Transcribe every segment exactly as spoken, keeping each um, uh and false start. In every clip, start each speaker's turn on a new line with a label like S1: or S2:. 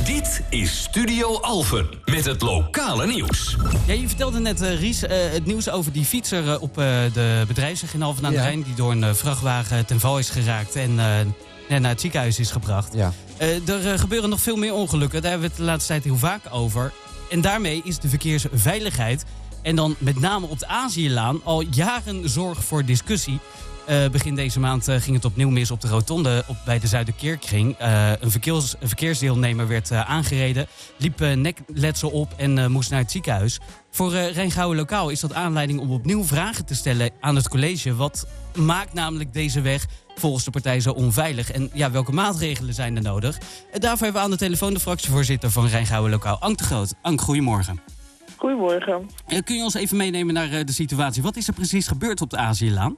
S1: Dit is Studio Alphen met het lokale nieuws.
S2: Ja, je vertelde net, uh, Ries, uh, het nieuws over die fietser uh, op uh, de bedrijfsweg in Alphen aan de ja. Rijn... die door een uh, vrachtwagen ten val is geraakt en uh, naar het ziekenhuis is gebracht. Ja. Uh, er uh, gebeuren nog veel meer ongelukken, daar hebben we het de laatste tijd heel vaak over. En daarmee is de verkeersveiligheid, en dan met name op de Aziëlaan, al jaren zorg voor discussie. Uh, begin deze maand uh, ging het opnieuw mis op de rotonde op, bij de Zuiderkerkring. Uh, een, verkeers, een verkeersdeelnemer werd uh, aangereden, liep uh, nekletsel op en uh, moest naar het ziekenhuis. Voor uh, Rijngouwen Lokaal is dat aanleiding om opnieuw vragen te stellen aan het college. Wat maakt namelijk deze weg volgens de partij zo onveilig? En ja, welke maatregelen zijn er nodig? Uh, daarvoor hebben we aan de telefoon de fractievoorzitter van Rijngouwen Lokaal, Ank de Groot. Ank, goedemorgen.
S3: Goedemorgen.
S2: Uh, kun je ons even meenemen naar uh, de situatie? Wat is er precies gebeurd op de Aziëlaan?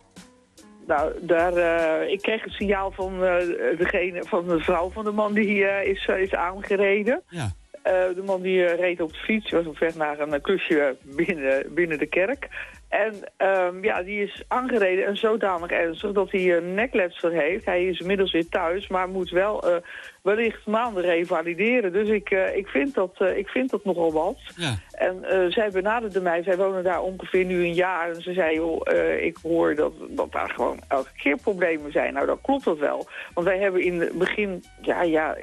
S3: Nou, daar, uh, ik kreeg het signaal van, uh, degene, van de vrouw van de man die uh, is, uh, is aangereden. Ja. Uh, de man die uh, reed op de fiets, was op weg naar een klusje binnen, binnen de kerk. En um, ja, die is aangereden en zodanig ernstig dat hij een nekletsel heeft. Hij is inmiddels weer thuis, maar moet wel uh, wellicht maanden revalideren. Dus ik, uh, ik, vind dat, uh, ik vind dat nogal wat. Ja. En uh, zij benaderde mij, zij wonen daar ongeveer nu een jaar. En ze zei, joh, uh, ik hoor dat, dat daar gewoon elke keer problemen zijn. Nou, dan klopt dat wel. Want wij hebben in het begin, ja, ja,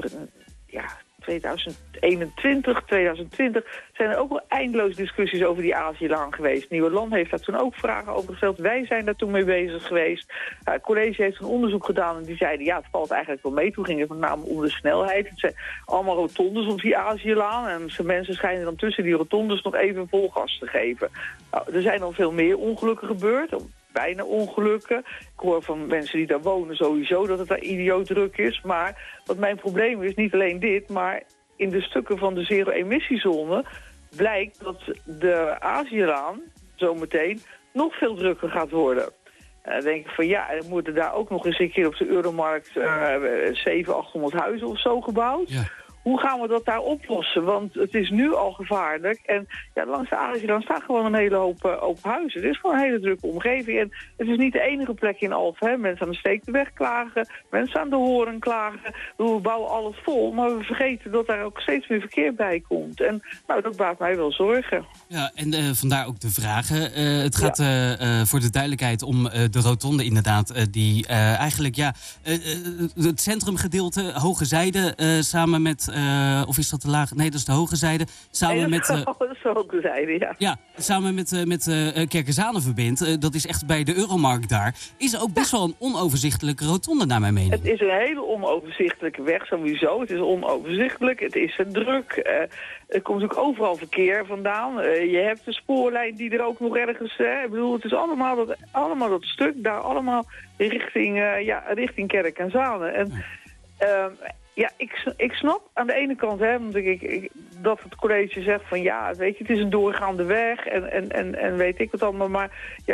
S3: ja... tweeduizend eenentwintig, tweeduizend twintig zijn er ook wel eindeloos discussies over die Aziëlaan geweest. Nieuwe Land heeft daar toen ook vragen over gesteld. Wij zijn daar toen mee bezig geweest. Uh, het college heeft een onderzoek gedaan en die zeiden, ja, het valt eigenlijk wel mee. Toen ging het met name om de snelheid. Het zijn allemaal rotondes op die Aziëlaan en mensen schijnen dan tussen die rotondes nog even vol gas te geven. Nou, er zijn al veel meer ongelukken gebeurd. Bijna ongelukken. Ik hoor van mensen die daar wonen sowieso dat het daar idioot druk is. Maar wat mijn probleem is, niet alleen dit, maar in de stukken van de zero-emissiezone blijkt dat de Aziëlaan zometeen nog veel drukker gaat worden. En dan denk ik van ja, er moeten daar ook nog eens een keer op de Euromarkt uh, zevenhonderd, achthonderd huizen of zo gebouwd. Ja. Hoe gaan we dat daar oplossen? Want het is nu al gevaarlijk. En ja, langs de Aziëlaan staan gewoon een hele hoop, uh, hoop huizen. Het is gewoon een hele drukke omgeving. En het is niet de enige plek in Alphen. Hè. Mensen aan de Steekdeweg klagen. Mensen aan de Horen klagen. We bouwen alles vol. Maar we vergeten dat daar ook steeds meer verkeer bij komt. En nou, dat baart mij wel zorgen.
S2: Ja, en uh, vandaar ook de vragen. Uh, het gaat ja. uh, uh, voor de duidelijkheid om uh, de rotonde inderdaad. Uh, die uh, eigenlijk, ja, uh, uh, het centrumgedeelte, Hoge Zijde, uh, samen met... Uh, of is dat de lage? Nee, dat is de Hoge Zijde. Samen
S3: nee,
S2: met, uh,
S3: dat is de Hoge Zijde, ja.
S2: Ja, samen met, uh, met uh, Kerkezane verbindt. Uh, dat is echt bij de Euromarkt daar. Is ook best wel een onoverzichtelijke rotonde, naar mijn mening.
S3: Het is een hele onoverzichtelijke weg sowieso. Het is onoverzichtelijk. Het is druk. Uh, er komt natuurlijk overal verkeer vandaan. Uh, je hebt de spoorlijn die er ook nog ergens... Uh, ik bedoel, het is allemaal dat, allemaal dat stuk daar allemaal richting, uh, ja, richting Kerk en Zane. En... Uh, Ja, ik, ik snap aan de ene kant hè, want ik, ik, dat het college zegt van ja, weet je, het is een doorgaande weg en, en, en, en weet ik wat allemaal, maar ja,